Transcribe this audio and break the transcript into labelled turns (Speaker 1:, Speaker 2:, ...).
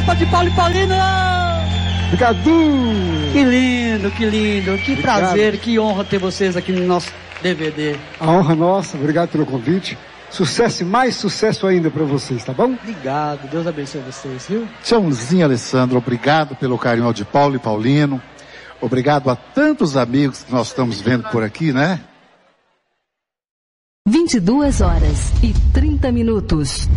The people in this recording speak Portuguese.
Speaker 1: de Paulo e Paulino!
Speaker 2: Obrigado!
Speaker 1: Que lindo, que lindo, que obrigado. Prazer, que honra ter vocês aqui no nosso DVD.
Speaker 2: A honra nossa, obrigado pelo convite. Sucesso e mais sucesso ainda para vocês, tá bom?
Speaker 1: Obrigado, Deus abençoe vocês, viu?
Speaker 3: Tchauzinho, Alessandro, obrigado pelo carinho de Paulo e Paulino. Obrigado a tantos amigos que nós estamos vendo por aqui, né?
Speaker 4: 22h30.